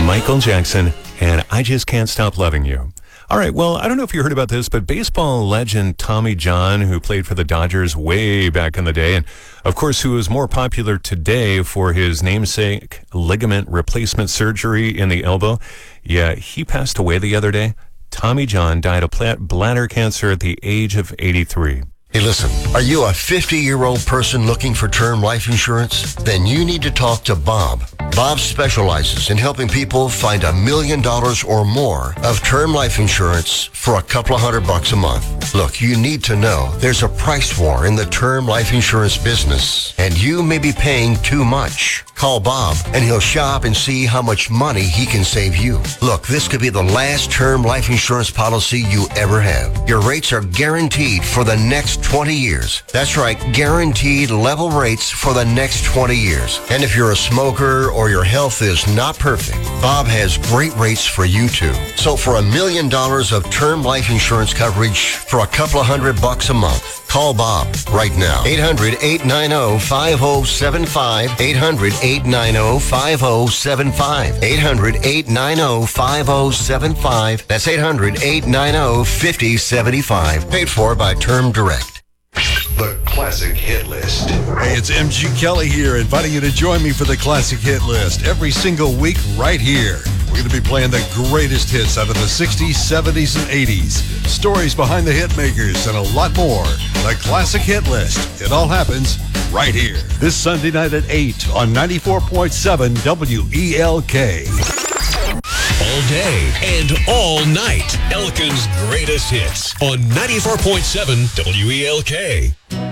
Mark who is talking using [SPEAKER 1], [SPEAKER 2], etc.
[SPEAKER 1] Michael Jackson, and I Just Can't Stop Loving You. All right, well, I don't know if you heard about this, but baseball legend Tommy John, who played for the Dodgers way back in the day, and of course, who is more popular today for his namesake ligament replacement surgery in the elbow. Yeah, he passed away the other day. Tommy John died of bladder cancer at the age of 83.
[SPEAKER 2] Hey, listen, are you a 50-year-old person looking for term life insurance? Then you need to talk to Bob. Bob specializes in helping people find $1 million or more of term life insurance for a couple of $100 a month. Look, you need to know there's a price war in the term life insurance business, and you may be paying too much. Call Bob, and he'll shop and see how much money he can save you. Look, this could be the last term life insurance policy you ever have. Your rates are guaranteed for the next 20 years. That's right, guaranteed level rates for the next 20 years. And if you're a smoker or your health is not perfect, Bob has great rates for you too. So for $1 million of term life insurance coverage for a couple of $100 a month, call Bob right now. 800-890-5075. 800-890-5075. 800-890-5075. That's 800-890-5075. Paid for by Term Direct.
[SPEAKER 3] The Classic Hit List.
[SPEAKER 4] Hey, it's MG Kelly here, inviting you to join me for the Classic Hit List every single week right here. We're going to be playing the greatest hits out of the 60s, 70s, and 80s, stories behind the hit makers, and a lot more. The Classic Hit List. It all happens right here. This Sunday night at 8 on 94.7 WELK.
[SPEAKER 3] All day and all night. Elkin's greatest hits on 94.7 WELK.